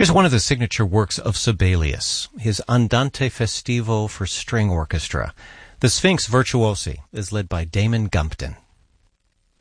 Here's one of the signature works of Sibelius, his Andante Festivo for string orchestra. The Sphinx Virtuosi is led by Damon Gumpton.